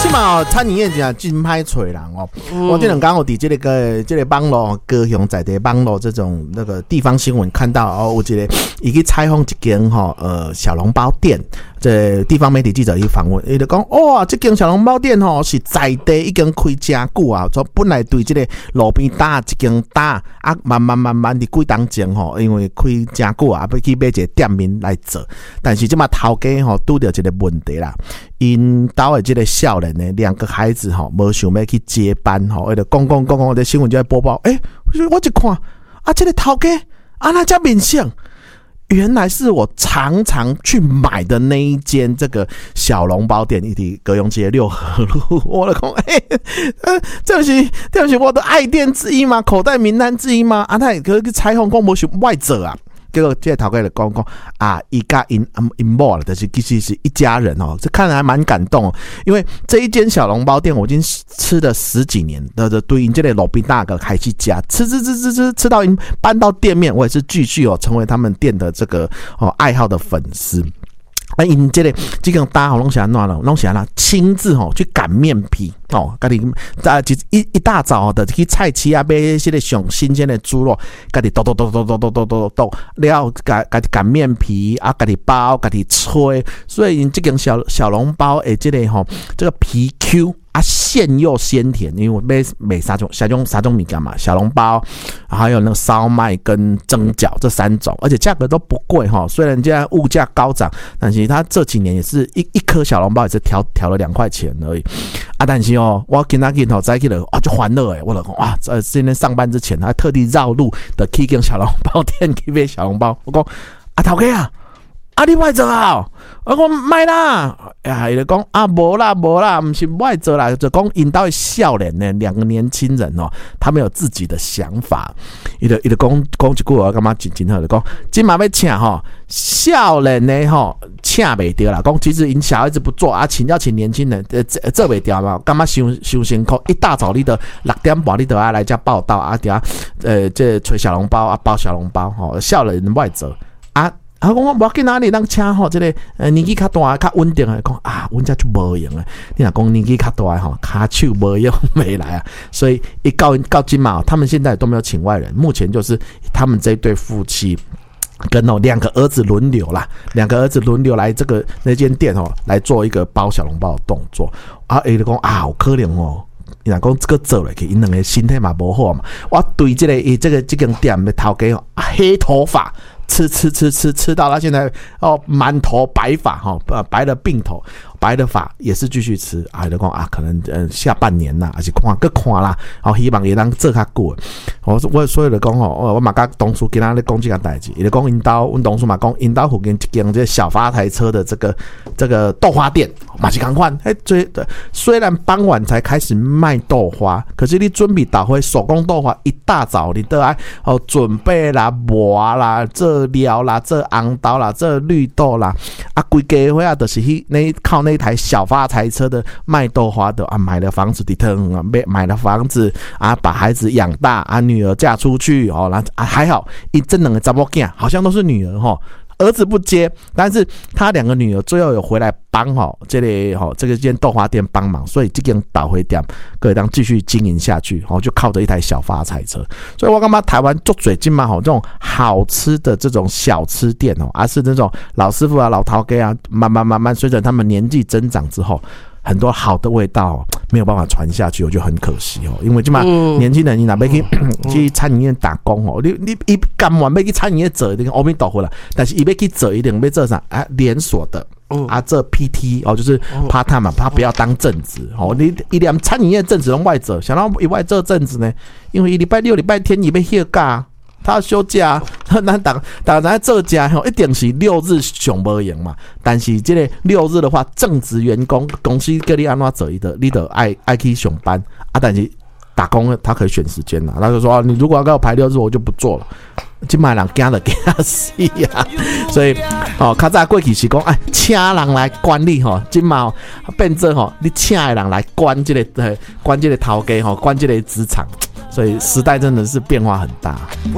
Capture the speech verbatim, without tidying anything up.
即嘛餐饮业真真歹找人哦。嗯、我这两天我伫这个个这个网络高雄在地网络这种那个地方新闻看到哦，有一个伊去采访一间吼呃小笼包店。这地方媒体记者去访问，伊就讲哇，这间小笼包店吼是在地已经开真久啊，从本来对这个路边搭一间搭啊，慢慢慢慢的几当前吼，因为开真久啊，要去买一个店面来做，但是这嘛头家吼拄到一个问题啦，因家的这个少年呢，两个孩子吼，无想要去接班吼，伊就讲讲讲讲，这新闻就在播报，诶、欸，我一看啊，这个头家啊，那家面相。原来是我常常去买的那一间这个小笼包店，一提高雄街六合路，我的讲，哎、欸，呃，这不是这不是我的爱店之一吗？口袋名单之一吗？啊，他也可以采访讲无是外者啊。结果这个头家就讲讲啊，一家因因某了，但是其实是一家人哦，这看来还蛮感动哦。因为这一间小笼包店，我已经吃了十几年的的对因这类路边大哥还去加吃吃吃吃吃吃到因搬到店面，我也是继续哦成为他们店的这个哦爱好的粉丝。啊，因这个这个大家拢是安怎了，拢是安怎亲自吼去擀面皮哦，家己在一一大早的去菜市啊买些个上新鲜的猪肉，家己剁剁剁剁剁剁剁剁剁，了家家己擀面皮啊，家己包，家己吹，所以因这个小小笼包诶，这个吼这个皮 Q。啊，馅又鲜甜，因为我买买三种，三种三种米干嘛，小笼包，还有那个烧麦跟蒸饺这三种，而且价格都不贵哈。虽然现在物价高涨，但是它这几年也是一一颗小笼包也是调调了两块钱而已啊。但是哦，我今仔日头再去了啊，就欢乐诶，我老公哇，呃，今天上班之前还特地绕路的去跟小笼包店去买小笼包，我讲啊，头家啊。啊！你外做啊？我讲卖啦，啊，伊就讲啊，无啦无啦，不是外做啦，就讲引导少年呢，两个年轻人哦，他们有自己的想法。伊就伊就讲讲一句话，干嘛真真好？就讲今嘛要请吼少年呢吼，请袂掉啦。讲其实因小孩子不做啊，请要请年轻人，呃，做袂掉嘛。干嘛伤伤辛苦？一大早你得六点半你得要来家报道啊，底下呃这吹小笼包啊，包小笼包吼，少年外做啊。啊，讲我无去哪里让请吼，这个呃年纪较大、较稳定的讲啊，阮遮就无用啊。你若讲年纪较大吼，骹手无用没来啊，所以一到到今嘛，他们现在都没有请外人，目前就是他们这一对夫妻跟哦两个儿子轮流啦，两个儿子轮流来这个那间店哦，来做一个包小笼包的动作啊。伊就讲啊，好可怜哦。伊若讲这个做落去，因两个身体嘛无好嘛。我对这个伊这个这间店的头家哦，黑头发。吃吃吃吃吃到他现在哦，满头白发哈，呃，白的鬓头，白的发也是继续吃啊。就讲啊，可能呃下半年啦，还是看各看啦，好、哦、希望也当做较久。我我所以就讲吼，我嘛甲同事今仔咧讲这件代志，伊就讲因兜，阮同事嘛讲因兜附近一间这小发财车的这个这个豆花店，嘛是同款。哎，最虽然傍晚才开始卖豆花，可是你准备打回手工豆花，一大早你都爱哦准备啦、磨啦、这料啦、这红豆啦、这绿豆啦，啊，规家伙啊，就是去那靠那台小发财车的卖豆花的啊，买了房子的疼啊，买买了房子啊，把孩子养大啊，女儿嫁出去哦，然后啊还好，一这两个查某囝好像都是女儿哈。儿子不接，但是他两个女儿最后有回来帮哈，这里哈这个间豆花店帮忙，所以这间倒回店可以当继续经营下去，哦，就靠着一台小发财车。所以我干嘛台湾做嘴金嘛，吼，这种好吃的这种小吃店哦，而是那种老师傅啊、老头家啊，慢慢慢慢随着他们年纪增长之后。很多好的味道没有办法传下去，我觉得很可惜哦。因为这嘛年轻人你哪边去去餐饮业打工哦，你你一干完要去餐饮业做，你看阿弥陀佛了，但是一要去做一定要做啥啊？连锁的啊，这 P T 哦，就是 part time 嘛，他不要当正职哦。你一连餐饮业正职用外做，想到一外做正职呢，因为一礼拜六、礼拜天你要休假。他要休假，那当当然做假吼，一定是六日上无闲嘛。但是这个六日的话，正职员工公司叫你安怎做，你得你得爱爱去上班啊。但是打工他可以选时间啦，他就说、啊、你如果要给我排六日，我就不做了。今麦人惊就惊死啊！所以哦，较早过去是讲哎，请人来管理吼，今麦变做吼，你请的人来管这个呃，管这个头家吼，管这个职场。所以时代真的是变化很大。